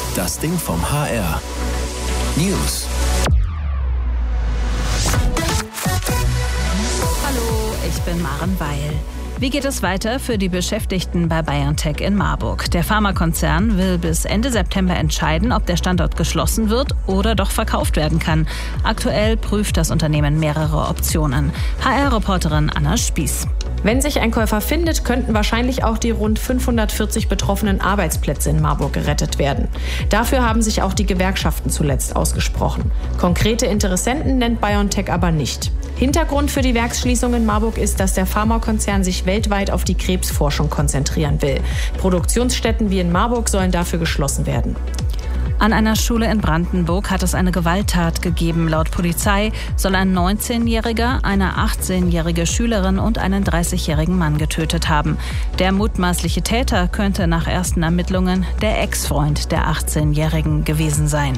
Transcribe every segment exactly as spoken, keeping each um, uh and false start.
Das Ding vom H R. News. Hallo, ich bin Maren Weil. Wie geht es weiter für die Beschäftigten bei BioNTech in Marburg? Der Pharmakonzern will bis Ende September entscheiden, ob der Standort geschlossen wird oder doch verkauft werden kann. Aktuell prüft das Unternehmen mehrere Optionen. H R-Reporterin Anna Spieß. Wenn sich ein Käufer findet, könnten wahrscheinlich auch die rund fünfhundertvierzig betroffenen Arbeitsplätze in Marburg gerettet werden. Dafür haben sich auch die Gewerkschaften zuletzt ausgesprochen. Konkrete Interessenten nennt BioNTech aber nicht. Hintergrund für die Werksschließung in Marburg ist, dass der Pharmakonzern sich weltweit auf die Krebsforschung konzentrieren will. Produktionsstätten wie in Marburg sollen dafür geschlossen werden. An einer Schule in Brandenburg hat es eine Gewalttat gegeben. Laut Polizei soll ein neunzehnjähriger eine achtzehnjährige Schülerin und einen dreißigjährigen Mann getötet haben. Der mutmaßliche Täter könnte nach ersten Ermittlungen der Ex-Freund der achtzehnjährigen gewesen sein.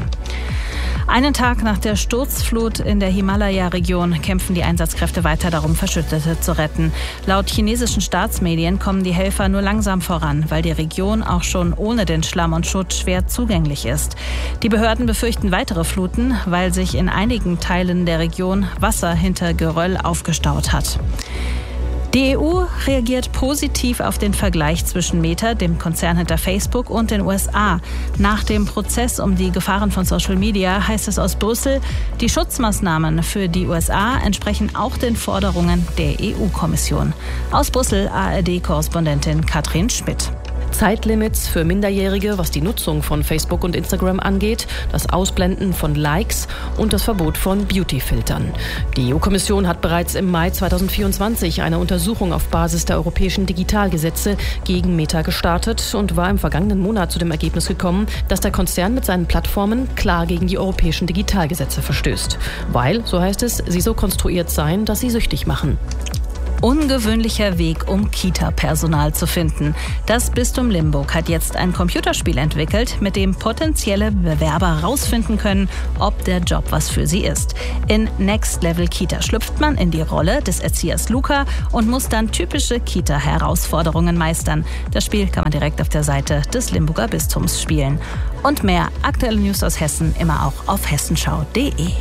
Einen Tag nach der Sturzflut in der Himalaya-Region kämpfen die Einsatzkräfte weiter darum, Verschüttete zu retten. Laut chinesischen Staatsmedien kommen die Helfer nur langsam voran, weil die Region auch schon ohne den Schlamm und Schutt schwer zugänglich ist. Die Behörden befürchten weitere Fluten, weil sich in einigen Teilen der Region Wasser hinter Geröll aufgestaut hat. Die E U reagiert positiv auf den Vergleich zwischen Meta, dem Konzern hinter Facebook, und den U S A. Nach dem Prozess um die Gefahren von Social Media heißt es aus Brüssel, die Schutzmaßnahmen für die U S A entsprechen auch den Forderungen der E U-Kommission. Aus Brüssel A R D-Korrespondentin Katrin Schmidt. Zeitlimits für Minderjährige, was die Nutzung von Facebook und Instagram angeht, das Ausblenden von Likes und das Verbot von Beauty-Filtern. Die E U-Kommission hat bereits im Mai zweitausendvierundzwanzig eine Untersuchung auf Basis der europäischen Digitalgesetze gegen Meta gestartet und war im vergangenen Monat zu dem Ergebnis gekommen, dass der Konzern mit seinen Plattformen klar gegen die europäischen Digitalgesetze verstößt. Weil, so heißt es, sie so konstruiert seien, dass sie süchtig machen. Ungewöhnlicher Weg, um Kita-Personal zu finden. Das Bistum Limburg hat jetzt ein Computerspiel entwickelt, mit dem potenzielle Bewerber herausfinden können, ob der Job was für sie ist. In Next Level Kita schlüpft man in die Rolle des Erziehers Luca und muss dann typische Kita-Herausforderungen meistern. Das Spiel kann man direkt auf der Seite des Limburger Bistums spielen. Und mehr aktuelle News aus Hessen immer auch auf hessenschau punkt de.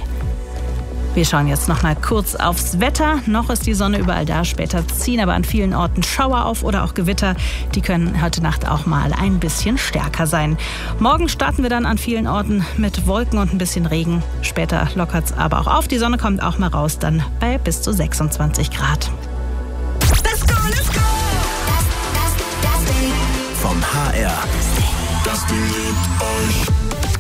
Wir schauen jetzt noch mal kurz aufs Wetter. Noch ist die Sonne überall da, später ziehen aber an vielen Orten Schauer auf oder auch Gewitter. Die können heute Nacht auch mal ein bisschen stärker sein. Morgen starten wir dann an vielen Orten mit Wolken und ein bisschen Regen. Später lockert es aber auch auf. Die Sonne kommt auch mal raus, dann bei bis zu sechsundzwanzig Grad. Let's go, let's go! Das, das, das Ding vom H R. Das Ding liebt euch.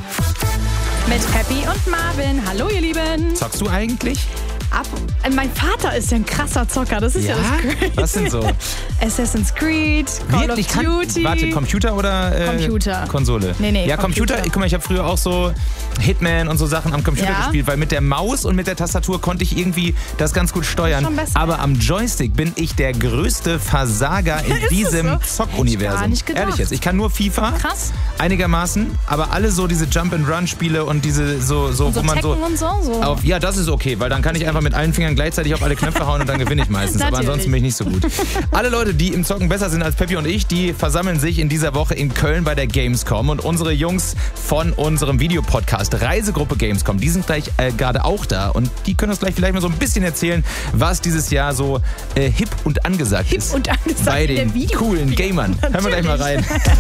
Mit Peppi und Marvin. Hallo, ihr Lieben. Zockst du eigentlich? Ab. Mein Vater ist ja ein krasser Zocker, das ist ja, Ja? das Crazy. Was denn so? Assassin's Creed, Call Wirklich? of Kann, Duty. warte, Computer oder äh, Computer. Konsole? Nee, nee, Ja, Computer. Computer. Guck mal, ich habe früher auch so Hitman und so Sachen am Computer Ja? gespielt, weil mit der Maus und mit der Tastatur konnte ich irgendwie das ganz gut steuern. Schon besser. Aber am Joystick bin ich der größte Versager in Ist das diesem so? Zockuniversum. Hätte ich gar nicht gedacht. Ehrlich jetzt, ich kann nur FIFA. Krass. Einigermaßen, aber alle so diese Jump-and-Run-Spiele und diese so, so, Und so wo man so, Tekken und so, so. auf, ja, das ist okay, weil dann kann ich einfach mit allen Fingern gleichzeitig auf alle Knöpfe hauen und dann gewinne ich meistens. Aber Natürlich. ansonsten bin ich nicht so gut. Alle Leute, die im Zocken besser sind als Peppi und ich, die versammeln sich in dieser Woche in Köln bei der Gamescom. Und unsere Jungs von unserem Videopodcast Reisegruppe Gamescom, die sind gleich äh, gerade auch da. Und die können uns gleich vielleicht mal so ein bisschen erzählen, was dieses Jahr so äh, hip und angesagt Hip ist. und angesagt bei in der den Videospiele. coolen Gamern. Hören wir gleich mal rein.